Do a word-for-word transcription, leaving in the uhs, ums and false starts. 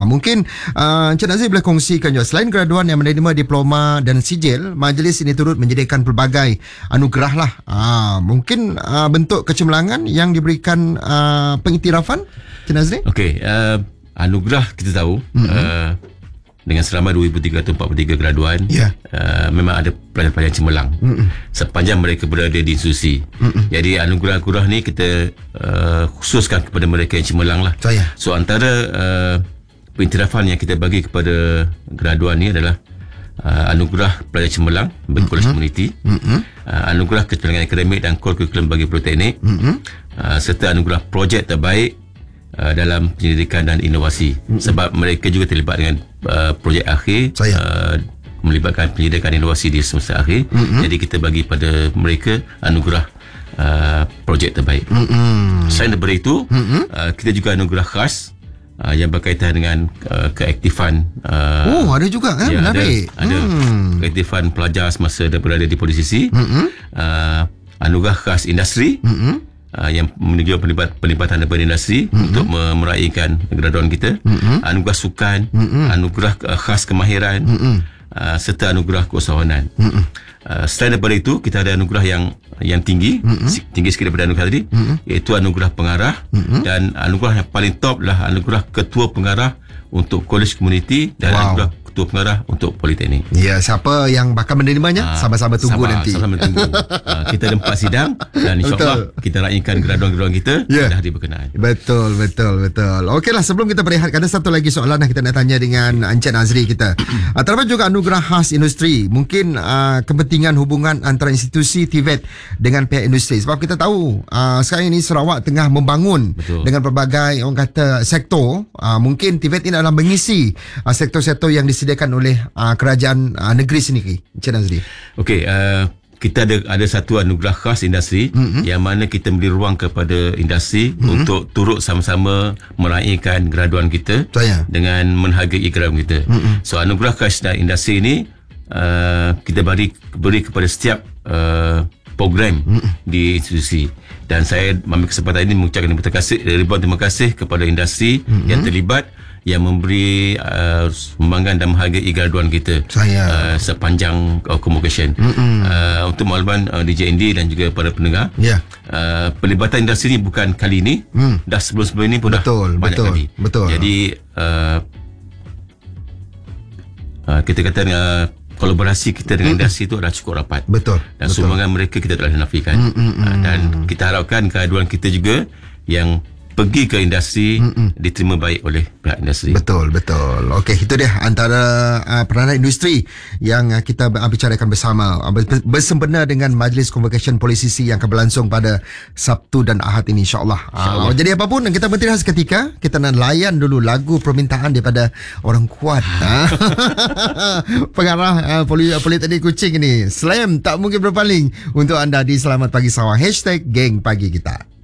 Mungkin uh, Encik Nazri boleh kongsikan juga, selain graduan yang menerima diploma dan sijil, majlis ini turut menyediakan pelbagai anugerah lah. Uh, mungkin uh, bentuk kecemerlangan yang diberikan uh, pengiktirafan, Encik Nazri? Okey, uh, anugerah kita tahu mm-hmm. uh, dengan selama dua ribu tiga ratus empat puluh tiga graduan, yeah. uh, memang ada pelajar-pelajar cemerlang mm-hmm. sepanjang mereka berada di institusi. Mm-hmm. Jadi anugerah-anugerah ni kita uh, khususkan kepada mereka yang cemerlang lah. Saya. So antara uh, pengiktirafan yang kita bagi kepada graduan ni adalah uh, anugerah pelajar cemerlang bagi mm-hmm. kolej komuniti, mm-hmm. uh, anugerah kecemerlangan akademik dan kurikulum bagi politeknik, mm-hmm. uh, serta anugerah projek terbaik Uh, dalam penyelidikan dan inovasi, mm-hmm. sebab mereka juga terlibat dengan uh, projek akhir, uh, melibatkan penyelidikan inovasi di semester akhir, mm-hmm. jadi kita bagi pada mereka anugerah uh, projek terbaik. Mm-hmm. Selain daripada itu, mm-hmm. uh, kita juga anugerah khas uh, yang berkaitan dengan uh, keaktifan. Uh, oh, ada juga kan? Ya, menarik. Ada, ada hmm. keaktifan pelajar semasa dia berada di posisi. Mm-hmm. uh, anugerah khas industri. Mm-hmm. Uh, yang menunjukkan pelibat, pelibatan daripada industri mm-hmm. untuk meraihkan graduan kita, mm-hmm. anugerah sukan, mm-hmm. anugerah uh, khas kemahiran, mm-hmm. uh, serta anugerah keusahawanan. Mm-hmm. uh, selain daripada itu, kita ada anugerah yang yang tinggi, mm-hmm. tinggi sikit daripada anugerah tadi, mm-hmm. iaitu anugerah pengarah, mm-hmm. dan anugerah yang paling top adalah anugerah ketua pengarah untuk kolej komuniti dan wow. anugerah ketua pengarah untuk politeknik. Ya, siapa yang bakal menerimanya? Ha, sama-sama tunggu sama, nanti. Sama-sama tunggu. ha, kita ada empat sidang dan insyaAllah kita raikan graduan-graduan kita yeah. pada hari berkenaan. Betul, betul, betul. Okeylah, sebelum kita berehat, ada satu lagi soalan yang kita nak tanya dengan Encik Nazri kita. uh, terdapat juga anugerah khas industri. Mungkin uh, kepentingan hubungan antara institusi T V E T dengan pihak industri. Sebab kita tahu uh, sekarang ini Sarawak tengah membangun betul. dengan pelbagai orang kata sektor. Uh, mungkin T V E T ini adalah mengisi uh, sektor-sektor yang disediakan oleh uh, kerajaan uh, negeri sendiri. Encik Nazri. Okey, uh, kita ada ada satu anugerah khas industri, mm-hmm. yang mana kita beri ruang kepada industri mm-hmm. untuk turut sama-sama meraihkan graduan kita Saya. dengan menghargai graduan kita. Mm-hmm. So anugerah khas industri ini uh, kita beri beri kepada setiap uh, program mm-hmm. di institusi. Dan saya ambil kesempatan ini mengucapkan terima kasih, ribuan terima kasih kepada industri mm-hmm. yang terlibat, yang memberi uh, sumbangan dan menghargai graduan kita uh, sepanjang uh, convocation. Mm-hmm. Uh, untuk makluman uh, D J N D dan juga para pendengar, yeah. uh, pelibatan industri ini bukan kali ini, mm. dah sebelum-sebelum ini pun betul, dah banyak betul, kali. Betul. Jadi uh, uh, kita kata uh, kolaborasi kita dengan mm-hmm. industri itu adalah cukup rapat. Betul. Dan betul. sumbangan mereka kita telah nafikan. Mm-hmm. Uh, dan kita harapkan graduan kita juga yang pergi ke industri Mm-mm. diterima baik oleh pihak industri. Betul, betul. Okey, itu dia antara uh, peranan industri yang uh, kita uh, bicarakan bersama uh, bersempena dengan Majlis Convocation Polisisi yang akan berlangsung pada Sabtu dan Ahad ini, insyaAllah. Insya uh, jadi apapun, kita berhenti seketika. Kita nak layan dulu lagu permintaan daripada orang kuat. Pengarah uh, poli, Politeknik Kuching ini. Slam tak mungkin berpaling untuk anda di Selamat Pagi Sarawak. Hashtag Geng Pagi Kita.